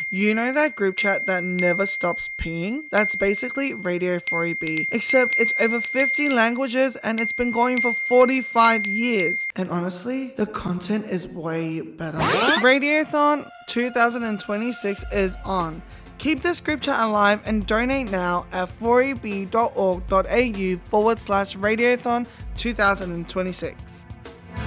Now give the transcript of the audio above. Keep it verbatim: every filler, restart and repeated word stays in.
You know that group chat that never stops peeing? That's basically Radio four E B, except it's over fifty languages and it's been going for forty-five years. And honestly, the content is way better. Radiothon twenty twenty-six is on. Keep this group chat alive and donate now at four e b dot org dot a u forward slash radiothon twenty twenty-six.